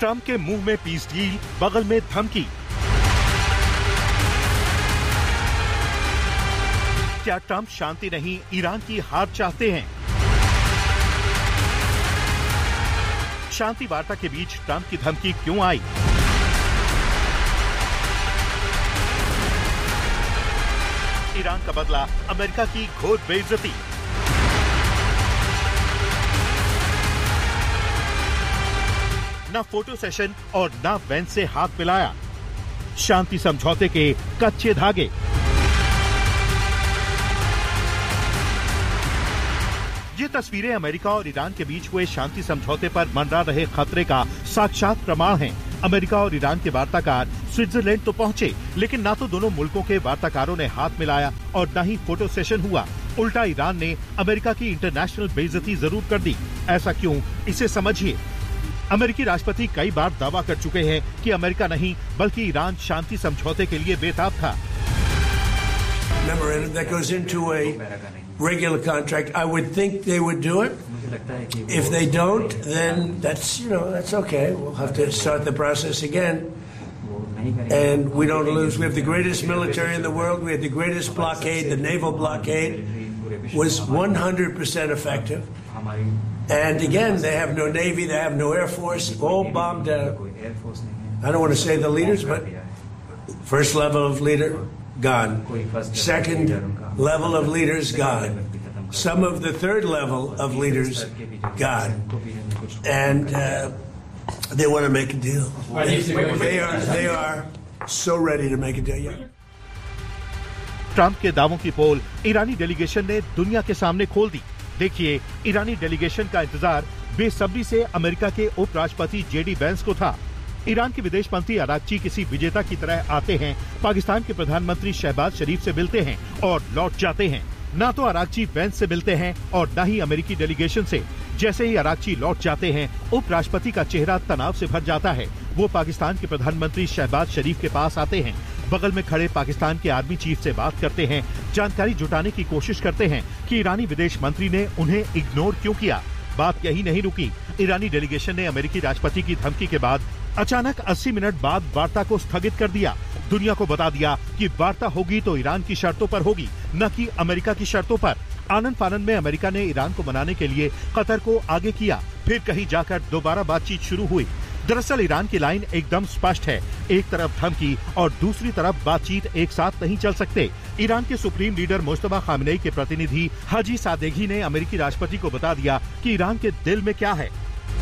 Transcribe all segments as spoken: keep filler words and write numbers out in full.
Trump के मुंह में पीस डील, बगल में धमकी। क्या ट्रंप शांति नहीं, ईरान की हार चाहते हैं? शांति वार्ता के बीच ट्रंप की धमकी क्यों आई? ईरान का बदला, अमेरिका की घोर बेइज्जती। न फोटो सेशन और न वेंस से हाथ मिलाया। शांति समझौते के कच्चे धागे। ये तस्वीरें अमेरिका और ईरान के बीच हुए शांति समझौते पर मंडरा रहे खतरे का साक्षात प्रमाण हैं। अमेरिका और ईरान के वार्ताकार स्विट्जरलैंड तो पहुंचे, लेकिन ना तो दोनों मुल्कों के वार्ताकारों ने हाथ मिलाया और न ही फोटो सेशन हुआ। उल्टा ईरान ने अमेरिका की इंटरनेशनल बेइज्जती जरूर कर दी। ऐसा क्यों, इसे समझिए। अमेरिकी राष्ट्रपति कई बार दावा कर चुके हैं कि अमेरिका नहीं बल्कि ईरान शांति समझौते के लिए बेताब था। Memorandum that goes into a regular contract. I would think they would do it. If they don't, then that's, you know, that's okay. We'll have to start the process again. And we don't lose. We have the greatest military in the world. We had the greatest blockade. The naval blockade was one hundred percent effective. And again, they have no navy. They have no air force. All bombed out. I don't want to say the leaders, but first level of leader, gone. Second level of leaders, gone. Some of the third level of leaders, gone. And uh, they want to make a deal. They, they are they are so ready to make a deal. Yeah. Trump के दावों की पोल ईरानी delegation ने दुनिया के सामने खोल दी। देखिए, ईरानी delegation का इंतजार बेसब्री से अमेरिका के उपराष्ट्रपति जेडी वेंस को था। ईरान के विदेश मंत्री अरागची किसी विजेता की तरह आते हैं, पाकिस्तान के प्रधानमंत्री शहबाज शरीफ से मिलते हैं और लौट जाते हैं। ना तो अरागची वेंस से मिलते हैं और न ही अमेरिकी डेलीगेशन से। जैसे ही अरागची लौट जाते हैं, उपराष्ट्रपति का चेहरा तनाव से भर जाता है। वो पाकिस्तान के प्रधानमंत्री शहबाज शरीफ के पास आते हैं, बगल में खड़े पाकिस्तान के आर्मी चीफ से बात करते हैं, जानकारी जुटाने की कोशिश करते हैं कि ईरानी विदेश मंत्री ने उन्हें इग्नोर क्यों किया। बात यही नहीं रुकी। ईरानी डेलीगेशन ने अमेरिकी राष्ट्रपति की धमकी के बाद अचानक अस्सी मिनट बाद वार्ता को स्थगित कर दिया। दुनिया को बता दिया कि वार्ता होगी तो ईरान की शर्तों पर होगी, न कि अमेरिका की शर्तों पर। आनन फानन में अमेरिका ने ईरान को मनाने के लिए कतर को आगे किया। फिर कहीं जाकर दोबारा बातचीत शुरू हुई। दरअसल ईरान की लाइन एकदम स्पष्ट है, एक तरफ धमकी और दूसरी तरफ बातचीत एक साथ नहीं चल सकते। ईरान के सुप्रीम लीडर मुस्तफा खामनेई के प्रतिनिधि हाजी सादेगी ने अमेरिकी राष्ट्रपति को बता दिया कि ईरान के दिल में क्या है।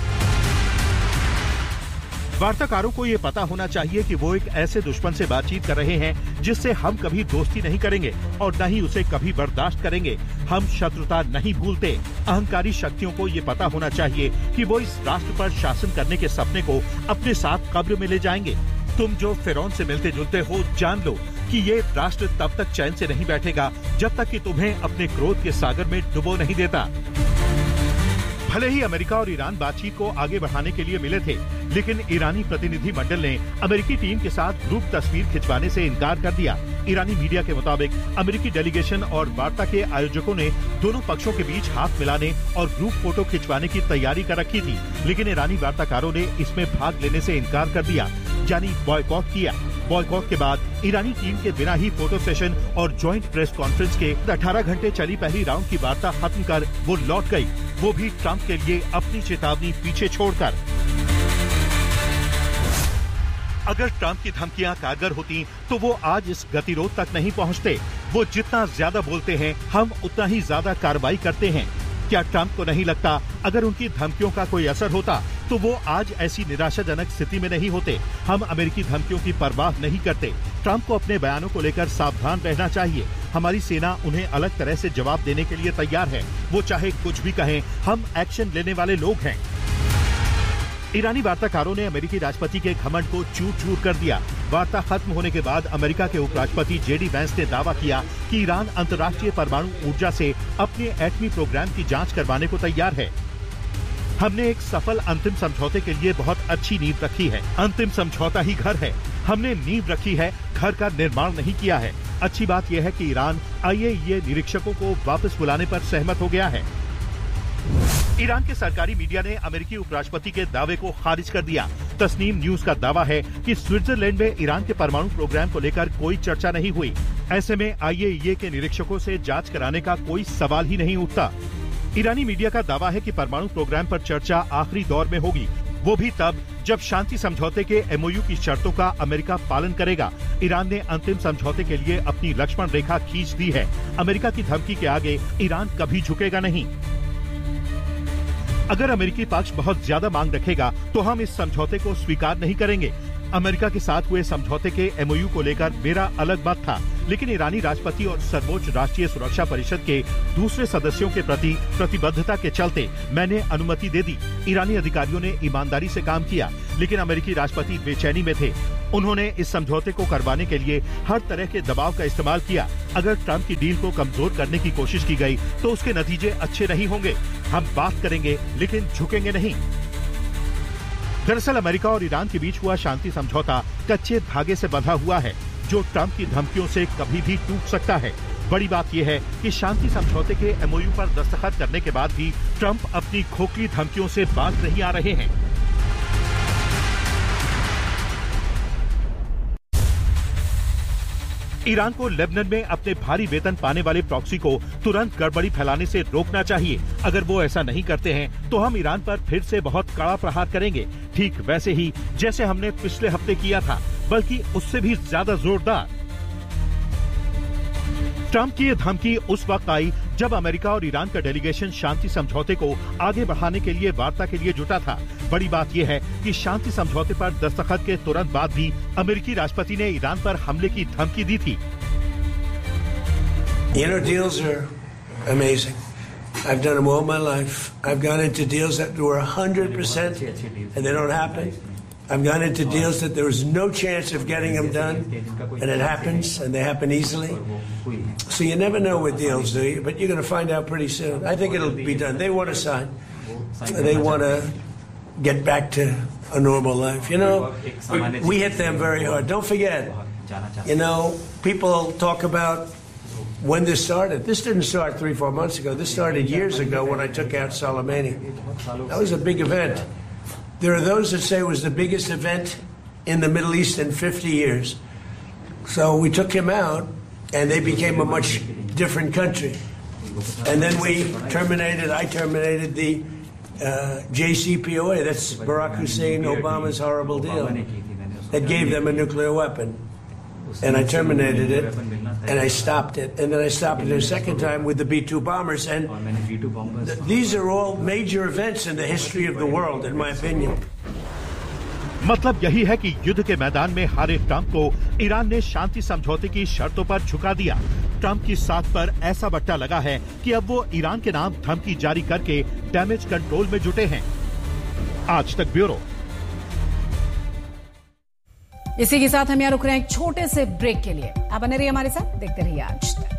वार्ताकारों को ये पता होना चाहिए कि वो एक ऐसे दुश्मन से बातचीत कर रहे हैं जिससे हम कभी दोस्ती नहीं करेंगे और न ही उसे कभी बर्दाश्त करेंगे। हम शत्रुता नहीं भूलते। अहंकारी शक्तियों को ये पता होना चाहिए कि वो इस राष्ट्र पर शासन करने के सपने को अपने साथ कब्र में ले जाएंगे। तुम जो फिरौन से मिलते जुलते हो, जान लो कि ये राष्ट्र तब तक चैन से नहीं बैठेगा जब तक कि तुम्हें अपने क्रोध के सागर में डुबो नहीं देता। भले ही अमेरिका और ईरान बातचीत को आगे बढ़ाने के लिए मिले थे, लेकिन ईरानी प्रतिनिधि मंडल ने अमेरिकी टीम के साथ ग्रुप तस्वीर खिंचवाने से इनकार कर दिया। ईरानी मीडिया के मुताबिक अमेरिकी डेलीगेशन और वार्ता के आयोजकों ने दोनों पक्षों के बीच हाथ मिलाने और ग्रुप फोटो खिंचवाने की तैयारी कर रखी थी, लेकिन ईरानी वार्ताकारों ने इसमें भाग लेने से इनकार कर दिया, यानी बॉयकॉट किया। बॉयकॉट के बाद ईरानी टीम के बिना ही फोटो सेशन और ज्वाइंट प्रेस कॉन्फ्रेंस के अठारह घंटे चली पहली राउंड की वार्ता खत्म कर वो लौट गई, वो भी ट्रंप के लिए अपनी चेतावनी पीछे छोड़कर। अगर ट्रंप की धमकियां कारगर होती तो वो आज इस गतिरोध तक नहीं पहुंचते। वो जितना ज्यादा बोलते हैं, हम उतना ही ज्यादा कार्रवाई करते हैं। क्या ट्रंप को नहीं लगता अगर उनकी धमकियों का कोई असर होता तो वो आज ऐसी निराशाजनक स्थिति में नहीं होते। हम अमेरिकी धमकियों की परवाह नहीं करते। ट्रंप को अपने बयानों को लेकर सावधान रहना चाहिए। हमारी सेना उन्हें अलग तरह से जवाब देने के लिए तैयार है। वो चाहे कुछ भी कहें, हम एक्शन लेने वाले लोग हैं। ईरानी वार्ताकारों ने अमेरिकी राष्ट्रपति के घमंड को चूर चूर कर दिया। वार्ता खत्म होने के बाद अमेरिका के उपराष्ट्रपति जेडी वेंस ने दावा किया कि ईरान अंतर्राष्ट्रीय परमाणु ऊर्जा से अपने एटमी प्रोग्राम की जांच करवाने को तैयार है। हमने एक सफल अंतिम समझौते के लिए बहुत अच्छी नींव रखी है। अंतिम समझौता ही घर है। हमने नींव रखी है, घर का निर्माण नहीं किया है। अच्छी बात यह है कि ईरान आई ए ई ए निरीक्षकों को वापस बुलाने पर सहमत हो गया है। ईरान के सरकारी मीडिया ने अमेरिकी उपराष्ट्रपति के दावे को खारिज कर दिया। तस्नीम न्यूज का दावा है कि स्विट्जरलैंड में ईरान के परमाणु प्रोग्राम को लेकर कोई चर्चा नहीं हुई। ऐसे में आई ए ई ए के निरीक्षकों से जांच कराने का कोई सवाल ही नहीं उठता। ईरानी मीडिया का दावा है कि परमाणु प्रोग्राम पर चर्चा आखिरी दौर में होगी, वो भी तब जब शांति समझौते के एम ओ यू की शर्तों का अमेरिका पालन करेगा। ईरान ने अंतिम समझौते के लिए अपनी लक्ष्मण रेखा खींच दी है। अमेरिका की धमकी के आगे ईरान कभी झुकेगा नहीं। अगर अमेरिकी पक्ष बहुत ज्यादा मांग रखेगा तो हम इस समझौते को स्वीकार नहीं करेंगे। अमेरिका के साथ हुए समझौते के एम ओ यू को लेकर मेरा अलग मत था, लेकिन ईरानी राष्ट्रपति और सर्वोच्च राष्ट्रीय सुरक्षा परिषद के दूसरे सदस्यों के प्रति प्रतिबद्धता के चलते मैंने अनुमति दे दी। ईरानी अधिकारियों ने ईमानदारी से काम किया, लेकिन अमेरिकी राष्ट्रपति बेचैनी में थे। उन्होंने इस समझौते को करवाने के लिए हर तरह के दबाव का इस्तेमाल किया। अगर ट्रंप की डील को कमजोर करने की कोशिश की गई तो उसके नतीजे अच्छे नहीं होंगे। हम बात करेंगे लेकिन झुकेंगे नहीं। दरअसल अमेरिका और ईरान के बीच हुआ शांति समझौता कच्चे धागे से बंधा हुआ है, जो ट्रंप की धमकियों से कभी भी टूट सकता है। बड़ी बात यह है कि शांति समझौते के एम ओ यू पर दस्तखत करने के बाद भी ट्रंप अपनी खोखली धमकियों से बाज नहीं आ रहे हैं। ईरान को लेबनान में अपने भारी वेतन पाने वाले प्रॉक्सी को तुरंत गड़बड़ी फैलाने से रोकना चाहिए। अगर वो ऐसा नहीं करते हैं तो हम ईरान पर फिर से बहुत कड़ा प्रहार करेंगे, ठीक वैसे ही जैसे हमने पिछले हफ्ते किया था, बल्कि उससे भी ज्यादा जोरदार। ट्रंप की ये धमकी उस वक्त आई जब अमेरिका और ईरान का डेलीगेशन शांति समझौते को आगे बढ़ाने के लिए वार्ता के लिए जुटा था। बड़ी बात यह है कि शांति समझौते पर दस्तखत के तुरंत बाद भी अमेरिकी राष्ट्रपति ने ईरान पर हमले की धमकी दी थी। You know, deals are amazing. I've done them all my life. I've gone into deals that were one hundred percent and they don't happen. I've gone into deals that there was no chance of getting them done, and it happens, and they happen easily. So you never know with deals, do you? But you're going to find out pretty soon. I think it'll be done. They want to sign. They want to get back to a normal life. You know, we hit them very hard. Don't forget, you know, people talk about when this started. This didn't start three, four months ago. This started years ago when I took out Soleimani. That was a big event. There are those that say it was the biggest event in the Middle East in fifty years. So we took him out, and they became a much different country. And then we terminated, I terminated the uh, J C P O A, that's Barack Hussein Obama's horrible deal, that gave them a nuclear weapon. And I terminated it, and I stopped it. And then I stopped it a second time with the B two bombers. And th- these are all major events in the history of the world, in my opinion. मतलब यही है कि युद्ध के मैदान में हारे Trump को ईरान ने शांति समझौते की शर्तों पर झुका दिया। ट्रंप की साख पर ऐसा बट्टा लगा है कि अब वो ईरान के नाम धमकी जारी करके डैमेज कंट्रोल में जुटे हैं। आज तक ब्यूरो। इसी के साथ हम यहाँ रुक रहे हैं एक छोटे से ब्रेक के लिए। आप बने रहिए हमारे साथ, देखते रहिए आज तक।